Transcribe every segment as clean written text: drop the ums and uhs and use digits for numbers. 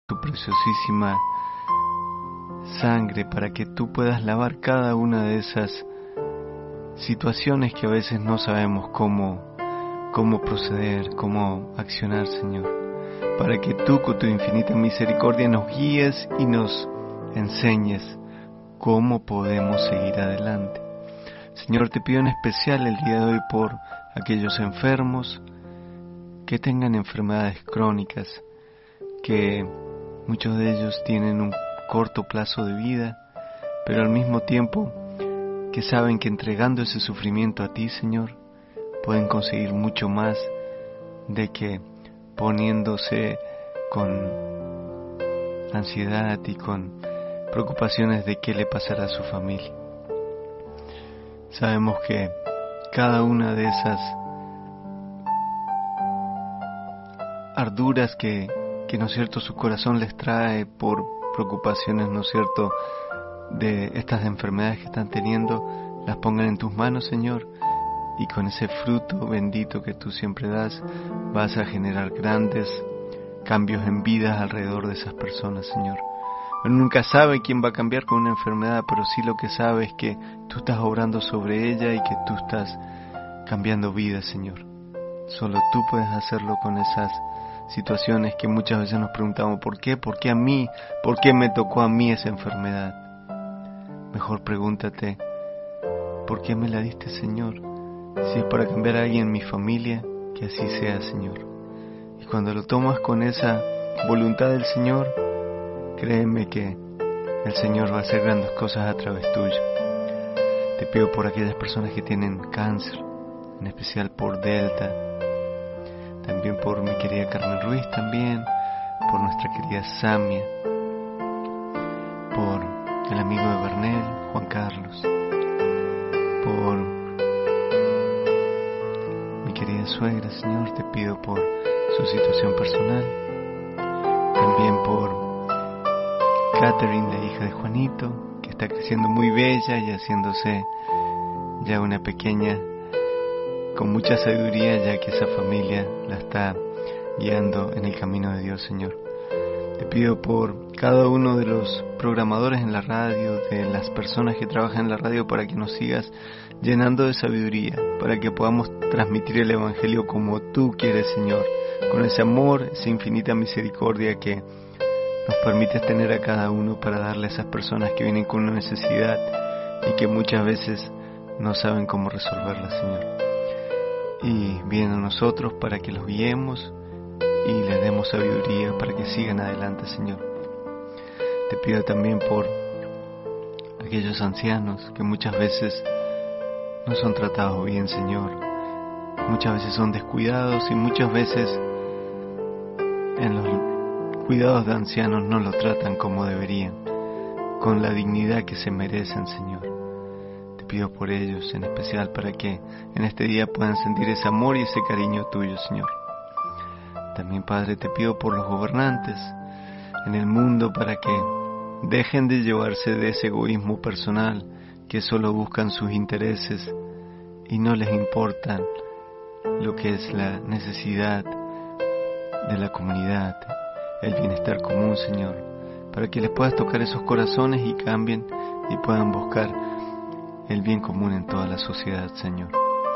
tu preciosísima sangre para que tú puedas lavar cada una de esas situaciones que a veces no sabemos cómo proceder, cómo accionar, Señor, para que tú con tu infinita misericordia nos guíes y nos enseñes cómo podemos seguir adelante. Señor, te pido en especial el día de hoy por aquellos enfermos que tengan enfermedades crónicas, que muchos de ellos tienen un corto plazo de vida, pero al mismo tiempo que saben que entregando ese sufrimiento a ti, Señor, pueden conseguir mucho más de que poniéndose con ansiedad y con preocupaciones de qué le pasará a su familia. Sabemos que cada una de esas arduras que ¿no es cierto?, su corazón les trae por preocupaciones, ¿no es cierto?, de estas enfermedades que están teniendo, las pongan en tus manos, Señor, y con ese fruto bendito que tú siempre das, vas a generar grandes cambios en vidas alrededor de esas personas, Señor. Uno nunca sabe quién va a cambiar con una enfermedad, pero sí lo que sabe es que tú estás obrando sobre ella y que tú estás cambiando vidas, Señor. Solo tú puedes hacerlo con esas situaciones que muchas veces nos preguntamos ¿por qué? ¿Por qué a mí? ¿Por qué me tocó a mí esa enfermedad? Mejor pregúntate, ¿por qué me la diste, Señor? Si es para cambiar a alguien en mi familia, que así sea, Señor. Y cuando lo tomas con esa voluntad del Señor, créeme que el Señor va a hacer grandes cosas a través tuyo. Te pido por aquellas personas que tienen cáncer, en especial por Delta, también por mi querida Carmen Ruiz, también por nuestra querida Samia, por el amigo de Bernel, Juan Carlos, por mi querida suegra, Señor, te pido por su situación personal, también por Catherine, la hija de Juanito, que está creciendo muy bella y haciéndose ya una pequeña con mucha sabiduría, ya que esa familia la está guiando en el camino de Dios, Señor. Te pido por cada uno de los programadores en la radio, de las personas que trabajan en la radio, para que nos sigas llenando de sabiduría, para que podamos transmitir el Evangelio como tú quieres, Señor, con ese amor, esa infinita misericordia que nos permites tener a cada uno para darle a esas personas que vienen con una necesidad y que muchas veces no saben cómo resolverla, Señor. Y vienen a nosotros para que los guiemos y les demos sabiduría para que sigan adelante, Señor. Te pido también por aquellos ancianos que muchas veces no son tratados bien, Señor. Muchas veces son descuidados y muchas veces en los cuidados de ancianos no los tratan como deberían, con la dignidad que se merecen, Señor. Te pido por ellos en especial para que en este día puedan sentir ese amor y ese cariño tuyo, Señor. También, Padre, te pido por los gobernantes en el mundo para que dejen de llevarse de ese egoísmo personal que solo buscan sus intereses y no les importa lo que es la necesidad de la comunidad, el bienestar común, Señor, para que les puedas tocar esos corazones y cambien y puedan buscar el bien común en toda la sociedad, Señor.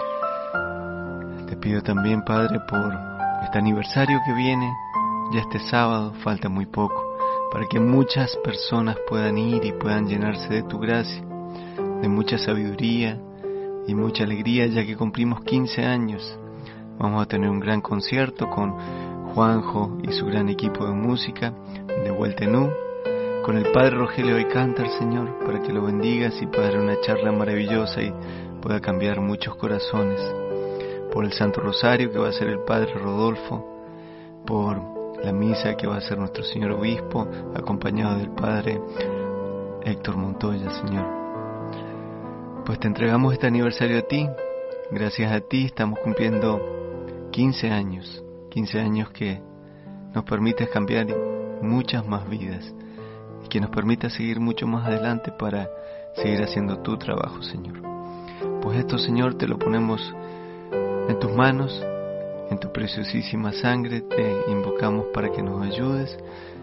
Te pido también, Padre, por este aniversario que viene, ya este sábado, falta muy poco, para que muchas personas puedan ir y puedan llenarse de tu gracia, de mucha sabiduría y mucha alegría, ya que cumplimos 15 años. Vamos a tener un gran concierto con Juanjo y su gran equipo de música de Hueltenú, con el Padre Rogelio Alcántar, Señor, para que lo bendigas y pueda dar una charla maravillosa y pueda cambiar muchos corazones. Por el Santo Rosario que va a ser el Padre Rodolfo, por la misa que va a ser nuestro Señor Obispo, acompañado del Padre Héctor Montoya, Señor. Pues te entregamos este aniversario a ti, gracias a ti estamos cumpliendo 15 años que nos permites cambiar muchas más vidas y que nos permita seguir mucho más adelante para seguir haciendo tu trabajo, Señor. Pues esto, Señor, te lo ponemos en tus manos, en tu preciosísima sangre, te invocamos para que nos ayudes,